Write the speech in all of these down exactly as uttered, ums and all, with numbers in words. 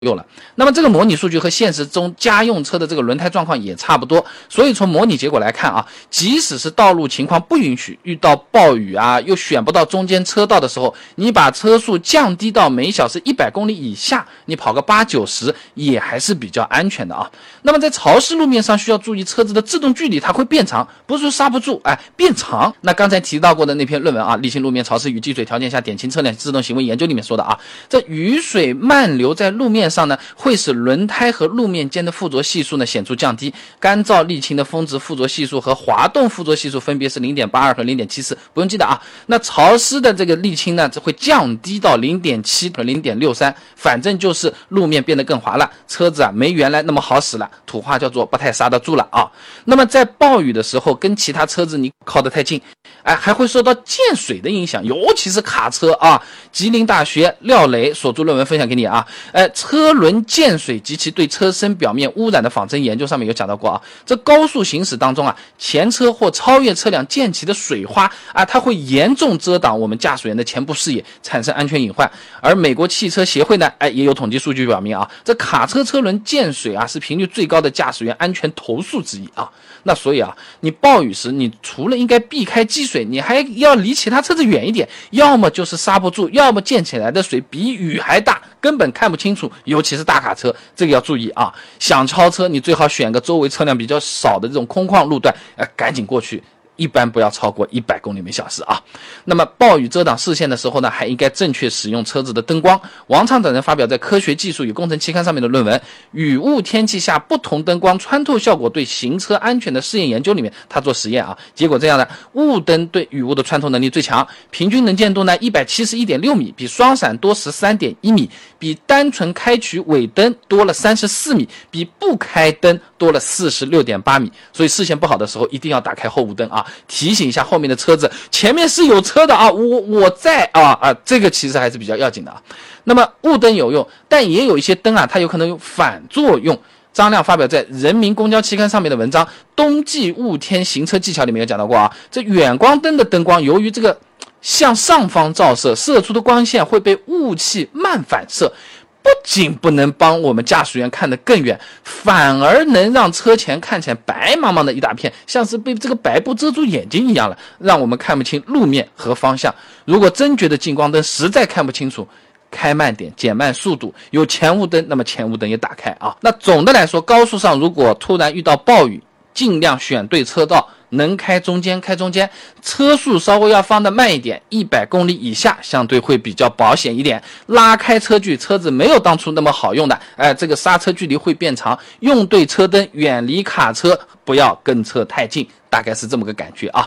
右了。那么这个模拟数据和现实中家用车的这个轮胎状况也差不多，所以从模拟结果来看啊，即使是道路情况不允许，遇到暴雨啊，又选不到中间车道的时候，你把车速降低到每小时一百公里以下，你跑个八九十也还是比较安全的啊。那么在潮湿路面上需要注意车子的制动距离它会变长，不是说刹不住，哎，变长。那刚才提到过的那篇论文啊，沥青路面潮湿与积水条件下典型车辆制动行为研究里面说的啊，这雨水漫流在路面上呢，会使轮胎和路面间的附着系数呢显著降低。干燥沥青的峰值附着系数和滑动附着系数分别是 零点八二 和 零点七四， 不用记得啊。那潮湿的这个沥青呢，会降低到 零点七 和 零点六三， 反正就是路面变得更滑了，车子啊没原来那么好使了，土话叫做不太刹得住了啊。那么在暴雨的时候跟其他车子你靠得太近，哎，还会受到溅水的影响，尤其是卡车啊。吉林大学廖磊所著论文分享给你啊，呃，车轮溅水及其对车身表面污染的仿真研究上面有讲到过啊。这高速行驶当中啊，前车或超越车辆溅起的水花啊，它会严重遮挡我们驾驶员的前部视野，产生安全隐患。而美国汽车协会呢，哎，也有统计数据表明啊，这卡车车轮溅水啊，是频率最高的驾驶员安全投诉之一啊。那所以啊，你暴雨时，你除了应该避开积水，你还要离其他车子远一点，要么就是刹不住，要么溅起来的水比雨还大，根本看不清楚，尤其是大卡车，这个要注意啊。想超车，你最好选个周围车辆比较少的这种空旷路段，呃，赶紧过去。一般不要超过一百公里每小时啊。那么暴雨遮挡视线的时候呢，还应该正确使用车子的灯光。王畅等人发表在《科学技术与工程期刊》上面的论文《雨雾天气下不同灯光穿透效果对行车安全的试验研究》里面，他做实验啊，结果这样的，雾灯对雨雾的穿透能力最强，平均能见度呢 一百七十一点六米，比双闪多 十三点一米，比单纯开取尾灯多了三十四米，比不开灯多了 四十六点八米。所以视线不好的时候一定要打开后雾灯啊，提醒一下后面的车子，前面是有车的啊，我我在啊啊，这个其实还是比较要紧的啊。那么雾灯有用，但也有一些灯啊，它有可能有反作用。张亮发表在《人民公交期刊》上面的文章《冬季雾天行车技巧》里面有讲到过啊，这远光灯的灯光由于这个向上方照射，射出的光线会被雾气慢反射，不仅不能帮我们驾驶员看得更远，反而能让车前看起来白茫茫的一大片，像是被这个白布遮住眼睛一样了，让我们看不清路面和方向。如果真觉得近光灯实在看不清楚，开慢点，减慢速度，有前雾灯，那么前雾灯也打开啊。那总的来说，高速上如果突然遇到暴雨，尽量选对车道，能开中间开中间，车速稍微要放得慢一点，一百公里以下相对会比较保险一点。拉开车距，车子没有当初那么好用的，哎，这个刹车距离会变长，用对车灯，远离卡车，不要跟车太近，大概是这么个感觉啊。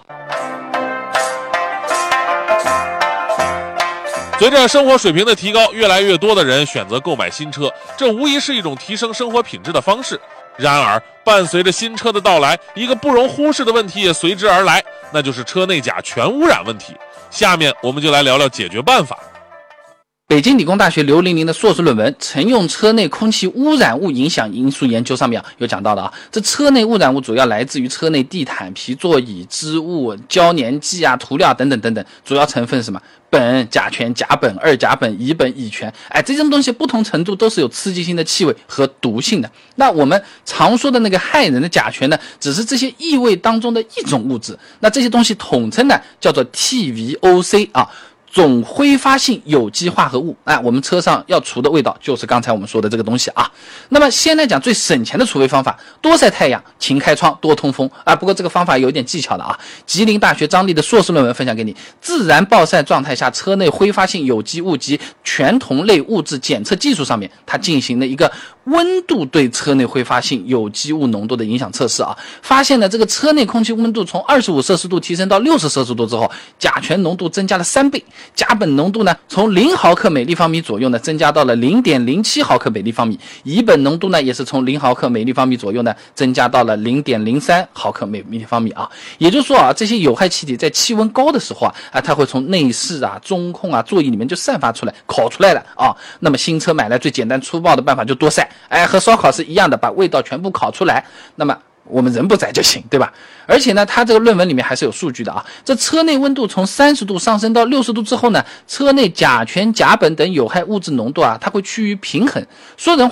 随着生活水平的提高，越来越多的人选择购买新车，这无疑是一种提升生活品质的方式。然而，伴随着新车的到来，一个不容忽视的问题也随之而来，那就是车内甲醛污染问题。下面我们就来聊聊解决办法。 北京理工大学刘玲玲的硕士论文《乘用车内空气污染物影响因素研究》上面啊有讲到的啊，这车内污染物主要来自于车内地毯、皮座椅、织物、胶粘剂啊、涂料等等等等，主要成分是什么？苯、甲醛、甲苯、二甲苯、乙苯、乙醛，哎，这种东西不同程度都是有刺激性的气味和毒性的。那我们常说的那个害人的甲醛呢，只是这些异味当中的一种物质。那这些东西统称呢叫做 T V O C 啊。总挥发性有机化合物，哎，我们车上要除的味道就是刚才我们说的这个东西啊。那么先来讲最省钱的除味方法，多晒太阳，勤开窗，多通风啊。不过这个方法有点技巧的啊。吉林大学张力的硕士论文分享给你，自然暴晒状态下车内挥发性有机物及全酮类物质检测技术上面，它进行了一个温度对车内挥发性有机物浓度的影响测试啊，发现了这个车内空气温度从二十五摄氏度提升到六十摄氏度之后，甲醛浓度增加了三倍。甲苯浓度呢，从零毫克每立方米左右呢，增加到了 零点零七毫克每立方米；乙苯浓度呢，也是从零毫克每立方米左右呢，增加到了 零点零三毫克每立方米啊。也就是说啊，这些有害气体在气温高的时候啊，啊，它会从内饰啊、中控啊、座椅里面就散发出来，烤出来了啊。那么新车买来最简单粗暴的办法就多晒，哎，和烧烤是一样的，把味道全部烤出来。那么我们人不在就行，对吧？而且呢，他这个论文里面还是有数据的啊。这车内温度从三十度上升到六十度之后呢，车内甲醛、甲苯等有害物质浓度啊，它会趋于平衡。说人话